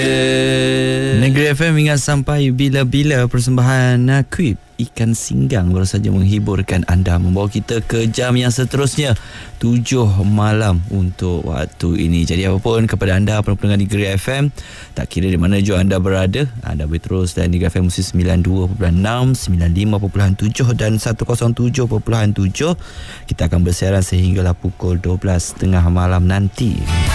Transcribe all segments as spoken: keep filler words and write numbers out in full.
Negeri F M ingat sampai bila-bila persembahan Quip ikan singgang baru saja menghiburkan anda, membawa kita ke jam yang seterusnya tujuh malam untuk waktu ini. Jadi apapun kepada anda pendengar Negeri F M, tak kira di mana jua anda berada, anda boleh terus dan Negeri F M mesti sembilan puluh dua perpuluhan enam, sembilan puluh lima perpuluhan tujuh dan seratus tujuh perpuluhan tujuh. Kita akan bersiaran sehinggalah pukul dua belas tiga puluh malam nanti.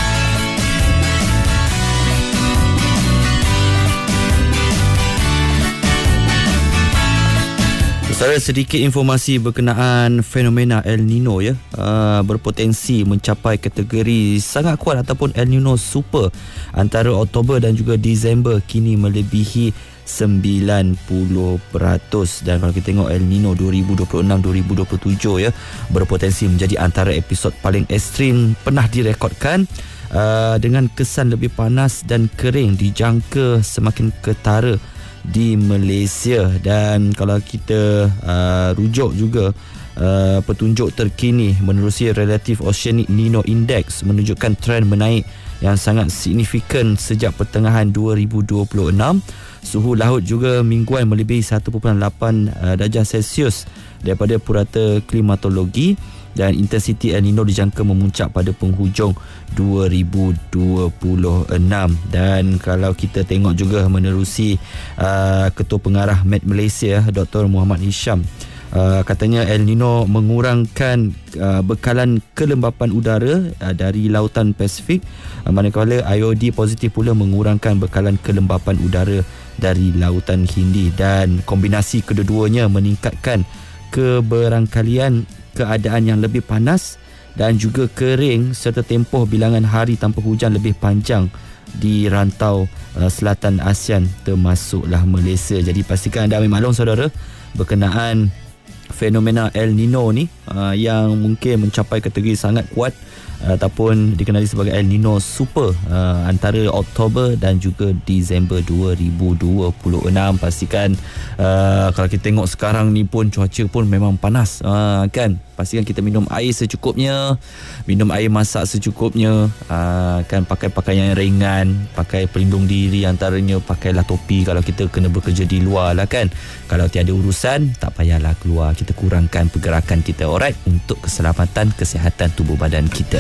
Saudara, sedikit informasi berkenaan fenomena El Nino ya, uh, berpotensi mencapai kategori sangat kuat ataupun El Nino super antara Oktober dan juga Disember, kini melebihi sembilan puluh peratus. Dan kalau kita tengok El Nino dua ribu dua puluh enam dua ribu dua puluh tujuh ya, berpotensi menjadi antara episod paling ekstrim pernah direkodkan, uh, dengan kesan lebih panas dan kering dijangka semakin ketara di Malaysia. Dan kalau kita uh, rujuk juga uh, petunjuk terkini menerusi Relative Oceanic Nino Index menunjukkan trend menaik yang sangat signifikan sejak pertengahan dua ribu dua puluh enam. Suhu laut juga mingguan melebihi satu perpuluhan lapan uh, darjah Celsius daripada purata klimatologi, dan intensiti El Nino dijangka memuncak pada penghujung dua ribu dua puluh enam. Dan kalau kita tengok juga menerusi uh, Ketua Pengarah Met Malaysia Doktor Muhammad Hisham, uh, katanya El Nino mengurangkan uh, bekalan kelembapan udara uh, dari lautan Pasifik, uh, manakala I O D positif pula mengurangkan bekalan kelembapan udara dari lautan Hindi, dan kombinasi kedua-duanya meningkatkan keberangkalian keadaan yang lebih panas dan juga kering serta tempoh bilangan hari tanpa hujan lebih panjang di rantau uh, selatan ASEAN termasuklah Malaysia. Jadi pastikan anda ambil maklum saudara berkenaan fenomena El Nino ni uh, yang mungkin mencapai kategori sangat kuat ataupun dikenali sebagai El Nino super uh, antara Oktober dan juga Disember dua ribu dua puluh enam. Pastikan uh, kalau kita tengok sekarang ni pun cuaca pun memang panas, uh, kan. Pastikan kita minum air secukupnya, minum air masak secukupnya, uh, kan, pakai pakaian yang ringan, pakai pelindung diri, antaranya pakailah topi kalau kita kena bekerja di luar lah, kan. Kalau tiada urusan tak payahlah keluar, kita kurangkan pergerakan kita, alright, untuk keselamatan kesihatan tubuh badan kita.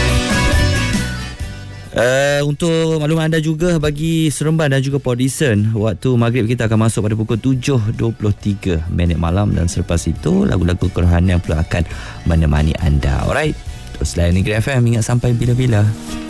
Uh, untuk makluman anda juga bagi Seremban dan juga Port Dickson, waktu maghrib kita akan masuk pada pukul tujuh dua puluh tiga minit malam, dan selepas itu lagu-lagu kerohanian pula akan menemani anda, alright. Terus layan Negeri F M, ingat sampai bila-bila.